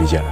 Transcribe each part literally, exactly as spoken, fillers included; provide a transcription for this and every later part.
理解了。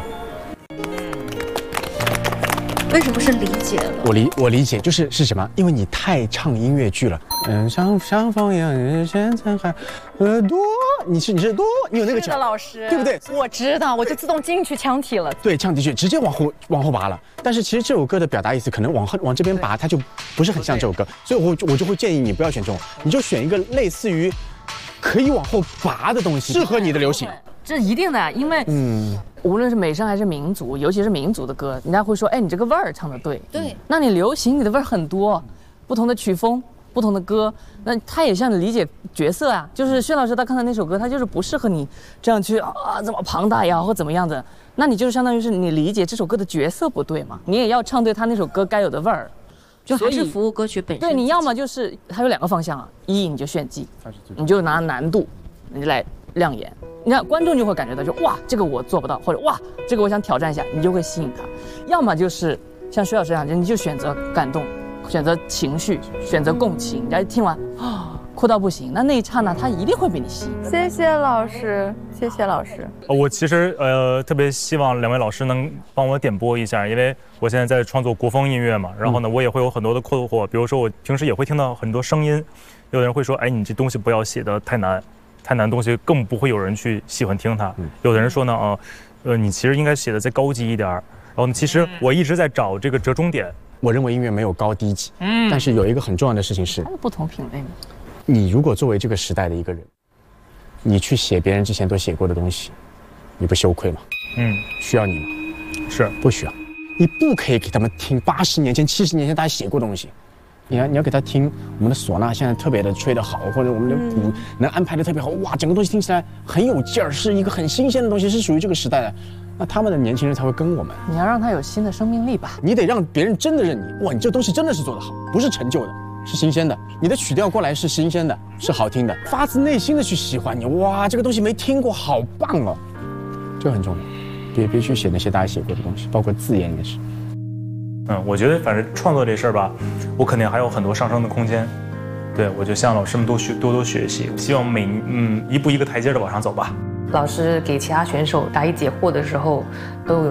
为什么是理解了？ 我理我理解就是是什么？因为你太唱音乐剧了。嗯，像像风一样，人现在还呃多，你是你是多，你有那个是的，老师， 对不对？ 我知道，我就自动进去腔体了。 对，腔体去直接往后往后拔了。但是其实这首歌的表达意思可能往后往这边拔，它就不是很像这首歌，所以我我就会建议你不要选这种，你就选一个类似于可以往后拔的东西，适合你的流行。 这一定的，因为嗯，无论是美声还是民族，尤其是民族的歌，人家会说，哎，你这个味儿唱得对。 对， 那你流行，你的味儿很多，不同的曲风，不同的歌，那他也像你理解角色啊。就是薛老师他看的那首歌，他就是不适合你这样去啊这么庞大呀，或怎么样的。那你就是相当于是你理解这首歌的角色不对嘛，你也要唱对他那首歌该有的味儿。 就还是服务歌曲本身。 对，你要么就是它有两个方向啊，一你就炫技，你就拿难度，你来亮眼。你看观众就会感觉到，就哇，这个我做不到，或者哇，这个我想挑战一下，你就会吸引他。要么就是像薛老师这样，你就选择感动，选择情绪，选择共情。人家听完啊，哭到不行，那那一刹那他一定会被你吸引。 谢谢老师，谢谢老师。 我其实呃特别希望两位老师能帮我点拨一下，因为我现在在创作国风音乐嘛，然后呢，我也会有很多的困惑，比如说我平时也会听到很多声音，有的人会说，哎，你这东西不要写得太难。太难的东西更不会有人去喜欢听它。有的人说呢，啊，呃，你其实应该写的再高级一点。然后呢，其实我一直在找这个折中点。 我认为音乐没有高低级，嗯，但是有一个很重要的事情是， 它是不同品类嘛。 你如果作为这个时代的一个人，你去写别人之前都写过的东西，你不羞愧吗？嗯，需要你吗？ 是， 不需要。你不可以给他们听八十年前、七十年前大家写过的东西。你要你要给他听我们的唢呐现在特别的吹得好，或者我们的鼓能安排的特别好，哇，整个东西听起来很有劲儿，是一个很新鲜的东西，是属于这个时代的。那他们的年轻人才会跟我们。 你要让他有新的生命力吧， 你得让别人真的认你，哇，你这东西真的是做得好，不是陈旧的，是新鲜的。你的曲调过来是新鲜的，是好听的，发自内心的去喜欢你，哇，这个东西没听过，好棒哦，这很重要。别别去写那些大家写过的东西，包括字眼也是。 嗯，我觉得反正创作这事儿吧，我肯定还有很多上升的空间。对，我就向老师们多学多多学习，希望每嗯一步一个台阶的往上走吧。 老师给其他选手答疑解惑的时候，都有